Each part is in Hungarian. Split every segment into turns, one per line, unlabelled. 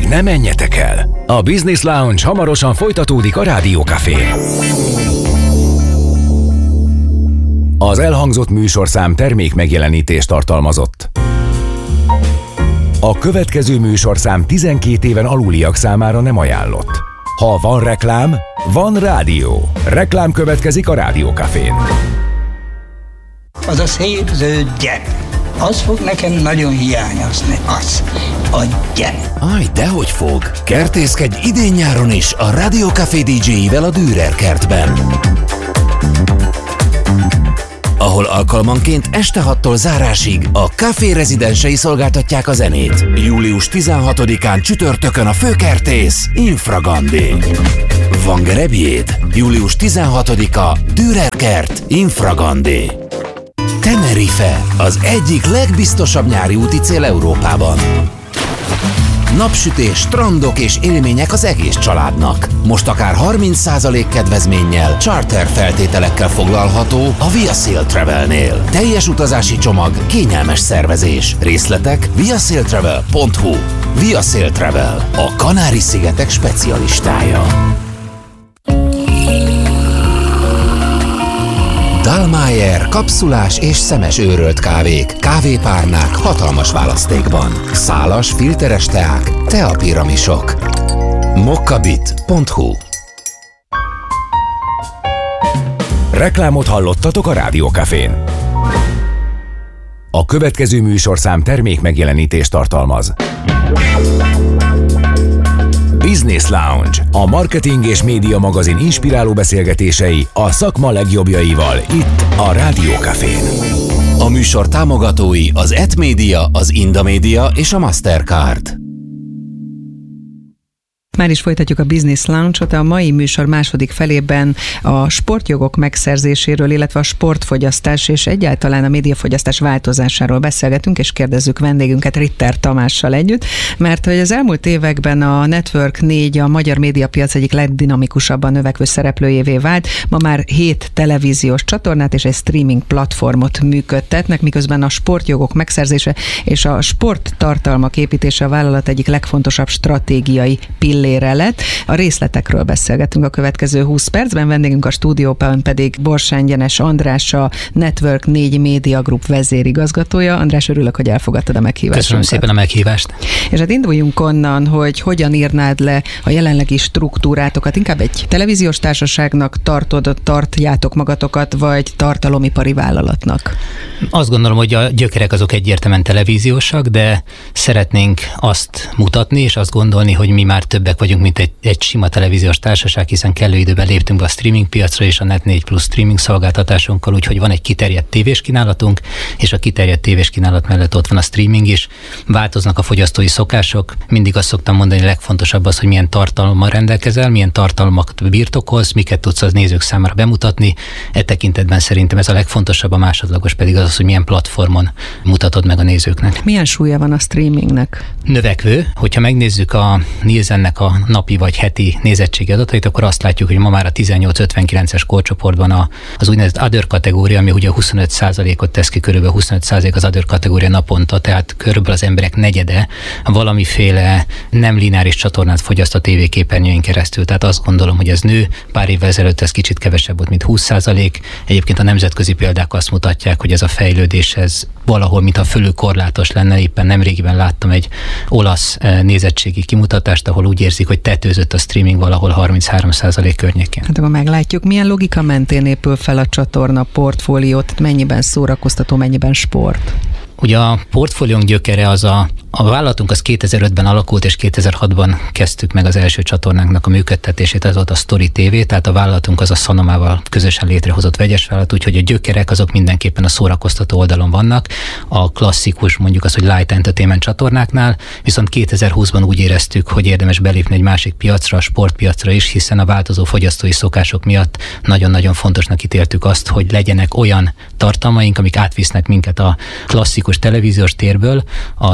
ne menjetek el! A Business Lounge hamarosan folytatódik a Rádió Cafén. Az elhangzott műsorszám termék megjelenítést tartalmazott. A következő műsorszám 12 éven aluliak számára nem ajánlott. Ha van reklám, van rádió. Reklám következik a Rádió Cafén.
Az a szép zöld gyep, az fog nekem nagyon hiányozni, az a gyep.
Aj, dehogy fog. Kertészkedj idén-nyáron is a Rádió Café DJ-ivel a Dürer kertben, ahol alkalmanként este 6-tól zárásig a Café rezidensei szolgáltatják a zenét. Július 16-án csütörtökön a főkertész Infragandi. Van gerebjéd? Július 16-a Dürer kert Infragandi. Tenerife, az egyik legbiztosabb nyári úti cél Európában. Napsütés, strandok és élmények az egész családnak. Most akár 30% kedvezménnyel, charter feltételekkel foglalható a Via Sail Travelnél. Teljes utazási csomag, kényelmes szervezés. Részletek viasailtravel.hu. Via Sail Travel, a Kanári-szigetek specialistája. Dallmayr kapszulás és szemes őrölt kávék, kávépárnák hatalmas választékban. Szálas, filteres teák, teapiramisok. mokkabit.hu.
Reklámot hallottatok a Rádió Cafén. A következő műsorszám termék megjelenítést tartalmaz. Business Lounge, a marketing és média magazin inspiráló beszélgetései a szakma legjobbjaival itt a Rádió Cafén.
A műsor támogatói az ETMedia, az Indamedia és a Mastercard.
Már is folytatjuk a Business Lounge-ot. A mai műsor második felében a sportjogok megszerzéséről, illetve a sportfogyasztás és egyáltalán a médiafogyasztás változásáról beszélgetünk, és kérdezzük vendégünket Ritter Tamással együtt, mert hogy az elmúlt években a Network 4 a magyar médiapiac egyik legdinamikusabban növekvő szereplőjévé vált. Ma már 7 televíziós csatornát és egy streaming platformot működtetnek, miközben a sportjogok megszerzése és a sporttartalmak építése a vállalat egyik legfontosabb stratégiai pillére lett. A részletekről beszélgetünk a következő 20 percben. Vendégünk a stúdióban pedig Borsányi András, a Network 4 Media Group vezérigazgatója. András, örülök, hogy elfogadtad a meghívást.
Köszönöm szépen a meghívást.
És hát induljunk onnan, hogy hogyan írnád le a jelenlegi struktúrátokat. Inkább egy televíziós társaságnak tartjátok magatokat, vagy tartalomipari vállalatnak?
Azt gondolom, hogy a gyökerek azok egyértelműen televíziósak, de szeretnénk azt mutatni, és azt gondolni, hogy mi már többek vagyunk, mint egy sima televíziós társaság, hiszen kellő időben léptünk be a streaming piacra és a Net4 Plus streaming szolgáltatásunkkal, úgyhogy van egy kiterjedt tévés kínálatunk, és a kiterjedt tévés kínálat mellett ott van a streaming is. Változnak a fogyasztói szokások. Mindig azt szoktam mondani, a legfontosabb az, hogy milyen tartalommal rendelkezel, milyen tartalmakat birtokolsz, miket tudsz az nézők számára bemutatni. E tekintetben szerintem ez a legfontosabb, a másodlagos pedig az, hogy milyen platformon mutatod meg a nézőknek.
Milyen súlya van a streamingnek?
Növekvő. Hogyha megnézzük a Nielsennek a napi vagy heti nézettségi adatait, akkor azt látjuk, hogy ma már a 18-59-es korcsoportban az úgynevezett other kategória, ami ugye 25%-ot tesz ki, körülbelül 25% az other kategória naponta, tehát körülbelül az emberek negyede valamiféle nem lineáris csatornát fogyaszt a tévéképernyőn keresztül. Tehát azt gondolom, hogy ez nő. Pár évvel ezelőtt ez kicsit kevesebb volt, mint 20%. Egyébként a nemzetközi példák azt mutatják, hogy ez a fejlődés ez valahol, mintha fölül korlátos lenne. Éppen nemrégiben láttam egy olasz nézettségi kimutatást, ahol úgy érzik, hogy tetőzött a streaming valahol 33% környékén. Hát
akkor meglátjuk, milyen logika mentén épül fel a csatorna portfóliót, mennyiben szórakoztató, mennyiben sport?
Ugye a portfóliónk gyökere az a vállalatunk az 2005-ben alakult, és 2006-ban kezdtük meg az első csatornánknak a működtetését, ez volt a Story TV, tehát a vállalatunk az a Sanomával közösen létrehozott vegyes vállalat, úgyhogy a gyökerek azok mindenképpen a szórakoztató oldalon vannak, a klasszikus, mondjuk az, hogy light entertainment csatornáknál, viszont 2020-ban úgy éreztük, hogy érdemes belépni egy másik piacra, a sportpiacra is, hiszen a változó fogyasztói szokások miatt nagyon-nagyon fontosnak ítéltük azt, hogy legyenek olyan tartalmaink, amik átvisznek minket a klasszikus televíziós térből a streaming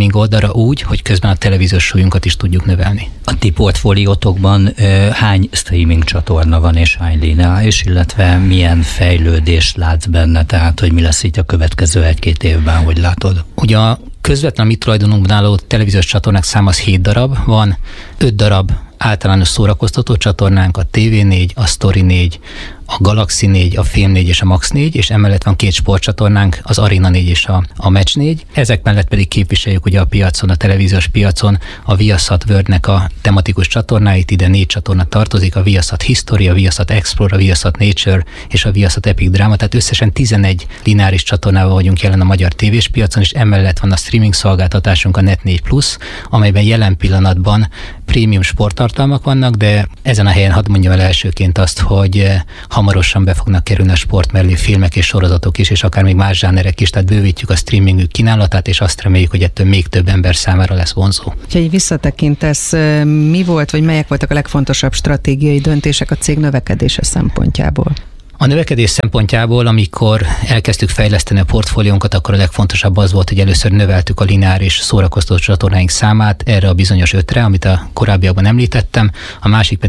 streaming oldalra úgy, hogy közben a televíziós súlyunkat is tudjuk növelni.
A ti portfóliótokban hány streaming csatorna van és hány lineáris, illetve milyen fejlődést látsz benne, tehát hogy mi lesz itt a következő 1-2 évben, hogy látod?
Ugye a közvetlen mi tulajdonunkban álló televíziós csatornák száma az 7 darab, van 5 darab általános szórakoztató csatornánk, a TV4, a Story4, a Galaxy 4, a Film 4 és a Max 4, és emellett van 2 sportcsatornánk, az Arena 4 és a Match 4. Ezek mellett pedig képviseljük ugye a piacon, a televíziós piacon a Viaszat Worldnek a tematikus csatornáit, ide 4 csatorna tartozik, a Viaszat History, a Viaszat Explore, a Viaszat Nature és a Viaszat Epic Drama, tehát összesen 11 lineáris csatornával vagyunk jelen a magyar tévés piacon, és emellett van a streaming szolgáltatásunk, a Net4 Plus, amelyben jelen pillanatban prémium sporttartalmak vannak, de ezen a helyen hadd mondjam el elsőként azt, hogy hamarosan be fognak kerülni a sport mellé filmek és sorozatok is, és akár még más zsánerek is, tehát bővítjük a streamingük kínálatát, és azt reméljük, hogy ettől még több ember számára lesz vonzó.
Ha így visszatekintesz, mi volt, vagy melyek voltak a legfontosabb stratégiai döntések a cég növekedése szempontjából?
A növekedés szempontjából, amikor elkezdtük fejleszteni a portfóliónkat, akkor a legfontosabb az volt, hogy először növeltük a lineáris szórakoztató csatornáink számát erre a bizonyos 5-re, amit a korábbiakban említettem, a másik pedig